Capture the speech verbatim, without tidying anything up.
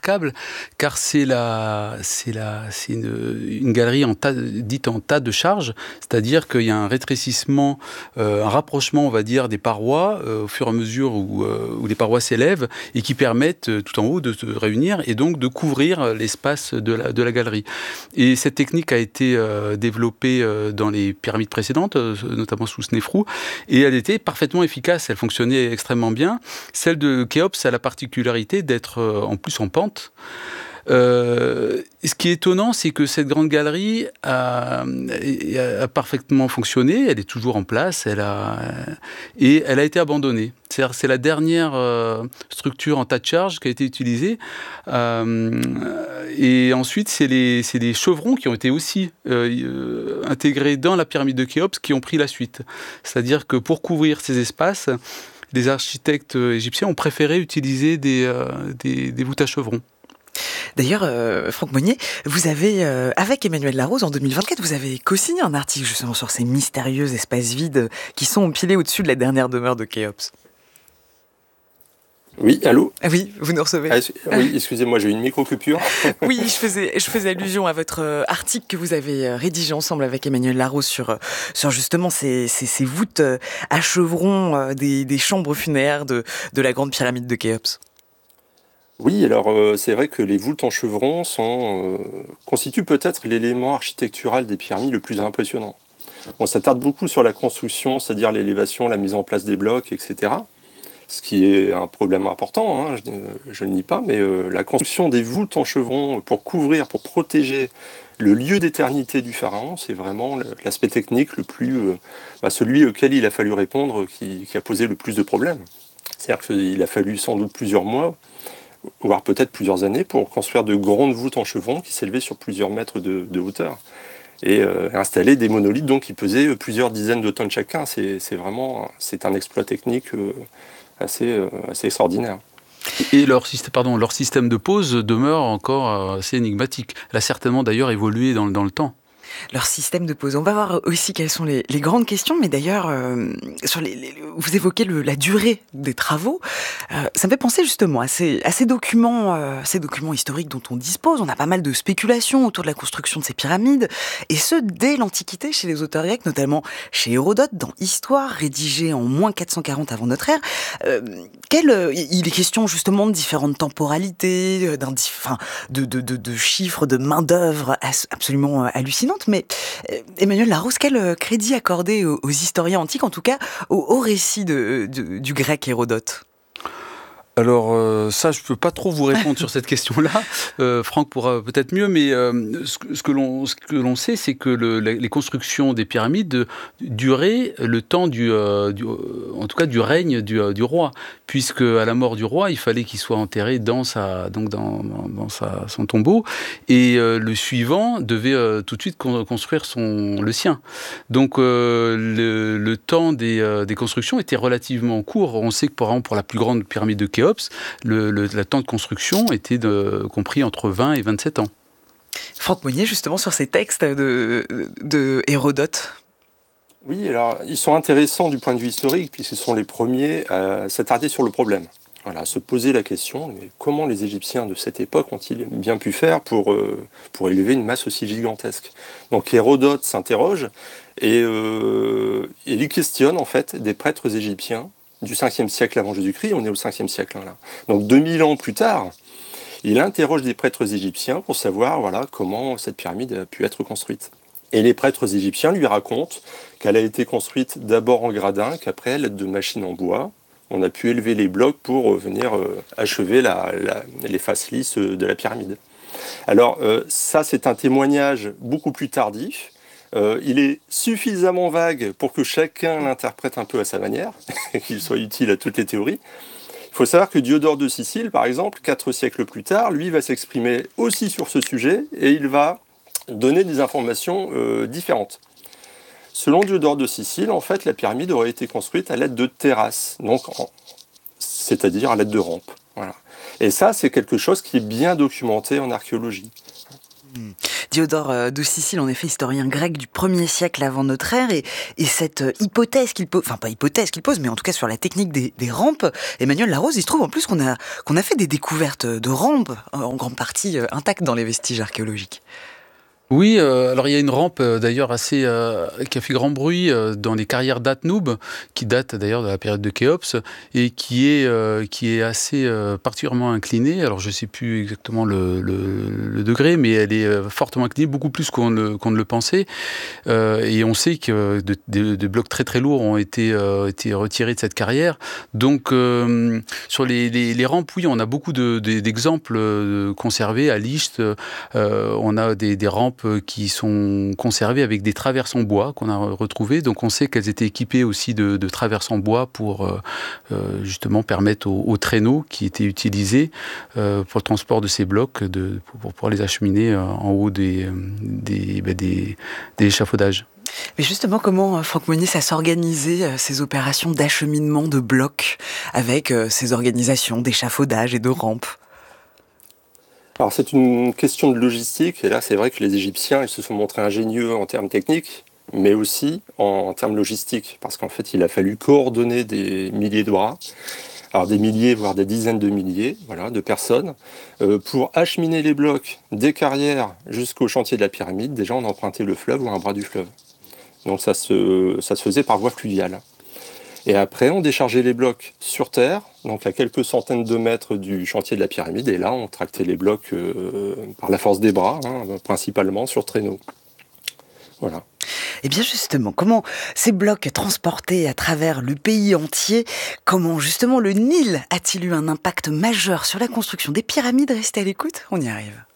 remarquable, car c'est, la, c'est, la, c'est une, une galerie en tas, dite en tas de charges, c'est-à-dire qu'il y a un rétrécissement, euh, un rapprochement, on va dire, des parois euh, au fur et à mesure où, euh, où les parois s'élèvent et qui permettent euh, tout en haut de se réunir et donc de couvrir l'espace de la, de la galerie. Et cette technique a été euh, développée euh, dans les pyramides précédentes, euh, notamment sous Snéfrou, et elle était parfaitement efficace, elle fonctionnait extrêmement bien. Celle de Khéops a la particularité d'être euh, en plus en pente. Euh, ce qui est étonnant, c'est que cette grande galerie a, a, a parfaitement fonctionné, elle est toujours en place, elle a, et elle a été abandonnée. C'est-à-dire, c'est la dernière euh, structure en tas de charge qui a été utilisée. Euh, et ensuite, c'est les, c'est les chevrons qui ont été aussi euh, intégrés dans la pyramide de Khéops qui ont pris la suite. C'est-à-dire que pour couvrir ces espaces, les architectes égyptiens ont préféré utiliser des, euh, des, des voûtes à chevrons. D'ailleurs, euh, Franck Monnier, vous avez, euh, avec Emmanuel Larose, en deux mille vingt-quatre, vous avez co-signé un article justement sur ces mystérieux espaces vides qui sont empilés au-dessus de la dernière demeure de Khéops. Oui, allô ? Ah oui, vous nous recevez. Ah, oui, excusez-moi, j'ai eu une micro-coupure. Oui, je faisais, je faisais allusion à votre euh, article que vous avez euh, rédigé ensemble avec Emmanuel Larose sur, euh, sur justement ces, ces, ces voûtes euh, à chevrons euh, des, des chambres funéraires de, de la grande pyramide de Khéops. Oui, alors euh, c'est vrai que les voûtes en chevron sont, euh, constituent peut-être l'élément architectural des pyramides le plus impressionnant. On s'attarde beaucoup sur la construction, c'est-à-dire l'élévation, la mise en place des blocs, et cetera. Ce qui est un problème important, hein, je, je ne nie pas, mais euh, la construction des voûtes en chevron pour couvrir, pour protéger le lieu d'éternité du pharaon, c'est vraiment l'aspect technique le plus, euh, bah, celui auquel il a fallu répondre, qui, qui a posé le plus de problèmes. C'est-à-dire qu'il a fallu sans doute plusieurs mois, voire peut-être plusieurs années, pour construire de grandes voûtes en chevron qui s'élevaient sur plusieurs mètres de, de hauteur. Et euh, installer des monolithes donc, qui pesaient plusieurs dizaines de tonnes chacun. C'est, c'est vraiment c'est un exploit technique euh, assez, euh, assez extraordinaire. Et leur système, pardon, leur système de pose demeure encore assez énigmatique. Elle a certainement d'ailleurs évolué dans, dans le temps. Leur système de pose. On va voir aussi quelles sont les, les grandes questions, mais d'ailleurs, euh, sur les, les, vous évoquez le, la durée des travaux. Euh, ça me fait penser justement à ces, à ces documents, euh, ces documents historiques dont on dispose. On a pas mal de spéculations autour de la construction de ces pyramides, et ce dès l'Antiquité chez les auteurs grecs, notamment chez Hérodote dans Histoire, rédigée en moins quatre cent quarante avant notre ère. Euh, quel, il est question justement de différentes temporalités, d'un, enfin, de, de, de, de chiffres, de main d'œuvre absolument hallucinantes. Mais euh, Emmanuel Larose, quel crédit accorder aux, aux historiens antiques, en tout cas au, au récit de, de, du grec Hérodote ? Alors euh, ça, je peux pas trop vous répondre sur cette question-là. Euh, Franck pourra peut-être mieux, mais euh, ce, que, ce, que l'on, ce que l'on sait, c'est que le, les constructions des pyramides duraient le temps du, euh, du en tout cas du règne du, du roi, puisque à la mort du roi, il fallait qu'il soit enterré dans sa, donc dans, dans sa, son tombeau, et euh, le suivant devait euh, tout de suite construire son, le sien. Donc euh, le, le temps des, euh, des constructions était relativement court. On sait que par exemple pour la plus grande pyramide de Khéops, Le, le, le temps de construction était de, compris entre vingt et vingt-sept ans. Franck Monnier, justement, sur ces textes de, de Hérodote. Oui, alors ils sont intéressants du point de vue historique, puisqu'ils sont les premiers à s'attarder sur le problème. Voilà, à se poser la question, mais comment les Égyptiens de cette époque ont-ils bien pu faire pour, euh, pour élever une masse aussi gigantesque ? Donc Hérodote s'interroge et euh, il questionne en fait des prêtres égyptiens du cinquième siècle avant Jésus-Christ, on est au cinquième siècle hein, là. Donc deux mille ans plus tard, il interroge des prêtres égyptiens pour savoir voilà, comment cette pyramide a pu être construite. Et les prêtres égyptiens lui racontent qu'elle a été construite d'abord en gradin, qu'après, à l'aide de machines en bois, on a pu élever les blocs pour venir euh, achever la, la, les faces lisses de la pyramide. Alors euh, ça, c'est un témoignage beaucoup plus tardif. Euh, il est suffisamment vague pour que chacun l'interprète un peu à sa manière, qu'il soit utile à toutes les théories. Il faut savoir que Diodore de Sicile, par exemple, quatre siècles plus tard, lui va s'exprimer aussi sur ce sujet et il va donner des informations euh, différentes. Selon Diodore de Sicile, en fait, la pyramide aurait été construite à l'aide de terrasses, donc en, c'est-à-dire à l'aide de rampes. Voilà. Et ça, c'est quelque chose qui est bien documenté en archéologie. Mmh. Diodore de Sicile, en effet, historien grec du premier siècle avant notre ère, et, et cette hypothèse qu'il pose, enfin pas hypothèse qu'il pose, mais en tout cas sur la technique des, des rampes, Emmanuel Larose, il se trouve en plus qu'on a, qu'on a fait des découvertes de rampes, en grande partie intactes dans les vestiges archéologiques. Oui, euh, alors il y a une rampe euh, d'ailleurs assez euh, qui a fait grand bruit euh, dans les carrières d'Atnoub, qui date d'ailleurs de la période de Khéops et qui est euh, qui est assez euh, particulièrement inclinée. Alors je sais plus exactement le, le, le degré, mais elle est euh, fortement inclinée, beaucoup plus qu'on ne, qu'on ne le pensait. Euh, et on sait que des de, de blocs très très lourds ont été euh, été retirés de cette carrière. Donc euh, sur les, les, les rampes, oui, on a beaucoup de, de, d'exemples euh, conservés à Licht. Euh, on a des, des rampes qui sont conservées avec des traverses en bois qu'on a retrouvées. Donc on sait qu'elles étaient équipées aussi de, de traverses en bois pour euh, euh, justement permettre aux, aux traîneaux qui étaient utilisés euh, pour le transport de ces blocs de, pour pouvoir les acheminer euh, en haut des, des, ben des, des échafaudages. Mais justement, comment, Franck Monnier, ça s'organisait, euh, ces opérations d'acheminement de blocs avec euh, ces organisations d'échafaudage et de rampes? Alors c'est une question de logistique, et là c'est vrai que les Égyptiens ils se sont montrés ingénieux en termes techniques, mais aussi en, en termes logistiques, parce qu'en fait il a fallu coordonner des milliers de bras, alors des milliers voire des dizaines de milliers voilà, de personnes, euh, pour acheminer les blocs des carrières jusqu'au chantier de la pyramide. Déjà on empruntait le fleuve ou un bras du fleuve, donc ça se, ça se faisait par voie fluviale. Et après, on déchargeait les blocs sur terre, donc à quelques centaines de mètres du chantier de la pyramide, et là, on tractait les blocs euh, par la force des bras, hein, principalement sur traîneau. Voilà. Et bien justement, comment ces blocs transportés à travers le pays entier, comment justement le Nil a-t-il eu un impact majeur sur la construction des pyramides? Restez à l'écoute, on y arrive.